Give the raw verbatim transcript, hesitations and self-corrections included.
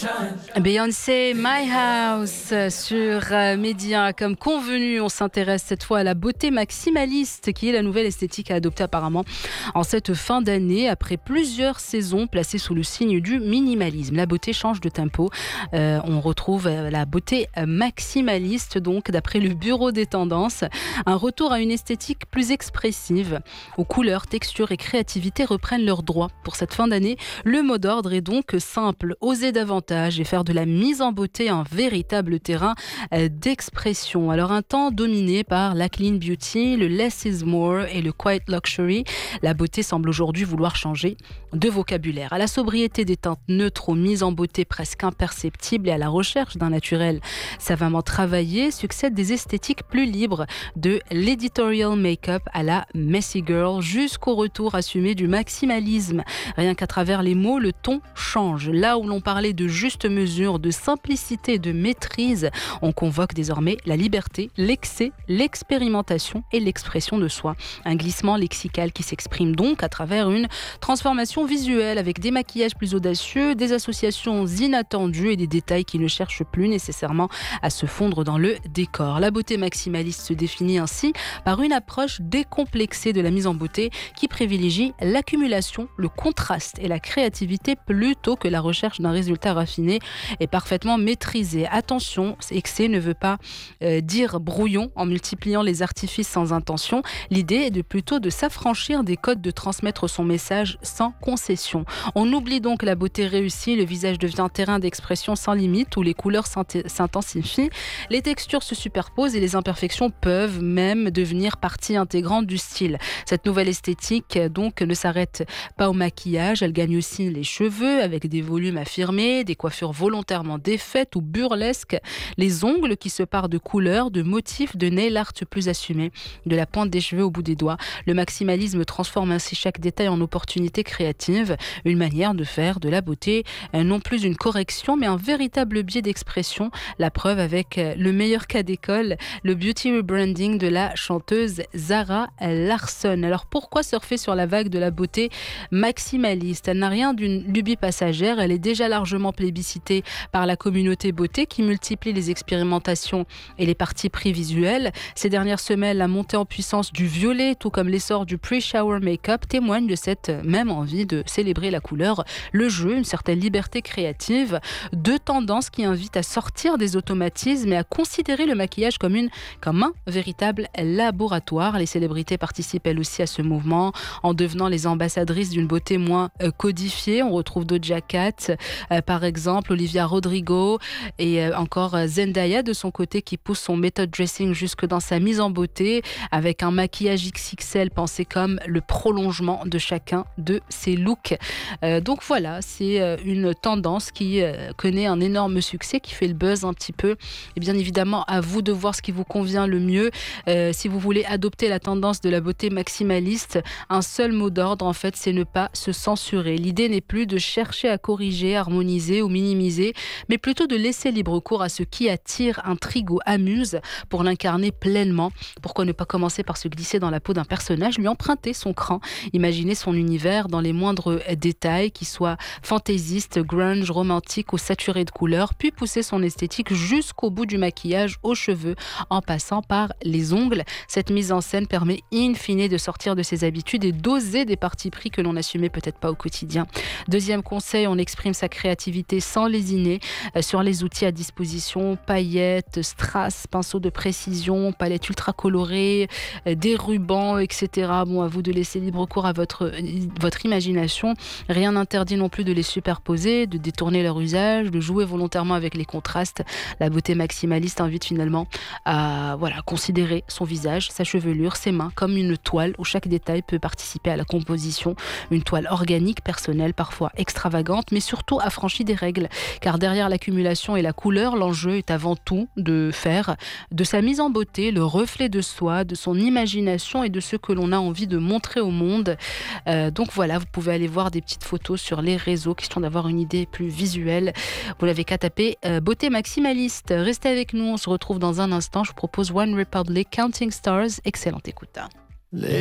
Beyoncé, My House sur Média. Comme convenu, on s'intéresse cette fois à la beauté maximaliste, qui est la nouvelle esthétique à adopter apparemment en cette fin d'année. Après plusieurs saisons placées sous le signe du minimalisme, la beauté change de tempo. Euh, on retrouve la beauté maximaliste, donc d'après le Bureau des tendances. Un retour à une esthétique plus expressive, où couleurs, textures et créativité reprennent leurs droits. Pour cette fin d'année, le mot d'ordre est donc simple: oser davantage et faire de la mise en beauté un véritable terrain d'expression. Alors, un temps dominé par la clean beauty, le less is more et le quiet luxury, la beauté semble aujourd'hui vouloir changer de vocabulaire. À la sobriété des teintes neutres, aux mises en beauté presque imperceptibles et à la recherche d'un naturel savamment travaillé, succèdent des esthétiques plus libres, de l'editorial make-up à la messy girl, jusqu'au retour assumé du maximalisme. Rien qu'à travers les mots, le ton change. Là où l'on parlait de juste mesure, de simplicité, de maîtrise, on convoque désormais la liberté, l'excès, l'expérimentation et l'expression de soi. Un glissement lexical qui s'exprime donc à travers une transformation visuelle avec des maquillages plus audacieux, des associations inattendues et des détails qui ne cherchent plus nécessairement à se fondre dans le décor. La beauté maximaliste se définit ainsi par une approche décomplexée de la mise en beauté qui privilégie l'accumulation, le contraste et la créativité plutôt que la recherche d'un résultat raffiné et parfaitement maîtrisé. Attention, excès ne veut pas euh, dire brouillon en multipliant les artifices sans intention. L'idée est de plutôt de s'affranchir des codes, de transmettre son message sans concession. On oublie donc la beauté réussie, le visage devient un terrain d'expression sans limite où les couleurs s'intensifient, les textures se superposent et les imperfections peuvent même devenir partie intégrante du style. Cette nouvelle esthétique donc ne s'arrête pas au maquillage, elle gagne aussi les cheveux avec des volumes affirmés, des coiffures volontairement défaites ou burlesques, les ongles qui se parent de couleurs, de motifs, de nail art plus assumés, de la pointe des cheveux au bout des doigts. Le maximalisme transforme ainsi chaque détail en opportunité créative, une manière de faire de la beauté non plus une correction mais un véritable biais d'expression. La preuve avec le meilleur cas d'école, le beauty rebranding de la chanteuse Zara Larsson. Alors pourquoi surfer sur la vague de la beauté maximaliste? Elle n'a rien d'une lubie passagère, elle est déjà largement plébiscitée par la communauté beauté qui multiplie les expérimentations et les partis pris visuels. Ces dernières semaines, la montée en puissance du violet, tout comme l'essor du pre-shower make-up, témoignent de cette même envie de célébrer la couleur, le jeu, une certaine liberté créative. Deux tendances qui invitent à sortir des automatismes et à considérer le maquillage comme, une, comme un véritable laboratoire. Les célébrités participent elles aussi à ce mouvement en devenant les ambassadrices d'une beauté moins euh, codifiée. On retrouve Doja Cat, euh, par exemple, Olivia Rodrigo et euh, encore euh, Zendaya de son côté qui pousse son méthode dressing jusque dans sa mise en beauté avec un maquillage X X L pensé comme le prolongement de chacun de ses looks. Euh, donc voilà, c'est euh, une tendance qui euh, connaît un énorme succès, qui fait le buzz un petit peu. Et bien évidemment, à vous de voir ce qui vous convient le mieux. Euh, si vous voulez adopter la tendance de la beauté maximaliste, un seul mot d'ordre en fait, c'est ne pas se censurer. L'idée n'est plus de chercher à corriger, harmoniser ou minimiser, mais plutôt de laisser libre cours à ce qui attire, intrigue ou amuse pour l'incarner pleinement. Pourquoi ne pas commencer par se glisser dans la peau d'un personnage, lui emprunter son cran, imaginer son univers dans les moindres détails, qu'il soit fantaisiste, grunge, romantique ou saturé de couleurs, puis pousser son esthétique jusqu'au bout du maquillage, aux cheveux, en passant par les ongles. Cette mise en scène permet in fine de sortir de ses habitudes et d'oser des partis pris que l'on n'assumait peut-être pas au quotidien. Deuxième conseil, on exprime sa créativité sans lésiner euh, sur les outils à disposition, paillettes, strass, pinceaux de précision, palettes ultra colorées, euh, des rubans, et cetera. Bon, à vous de laisser libre cours à votre, euh, votre imagination. Rien n'interdit non plus de les superposer, de détourner leur usage, de jouer volontairement avec les contrastes. La beauté maximaliste invite finalement à voilà, considérer son visage, sa chevelure, ses mains comme une toile où chaque détail peut participer à la composition. Une toile organique, personnelle, parfois extravagante, mais surtout affranchie des règles. Car derrière l'accumulation et la couleur, l'enjeu est avant tout de faire de sa mise en beauté le reflet de soi, de son imagination et de ce que l'on a envie de montrer au monde. Euh, donc voilà, vous pouvez aller voir des petites photos sur les réseaux, question d'avoir une idée plus visuelle. Vous l'avez qu'à taper euh, beauté maximaliste. Restez avec nous, on se retrouve dans un instant. Je vous propose One Republic, Counting Stars. Excellente écoute. Les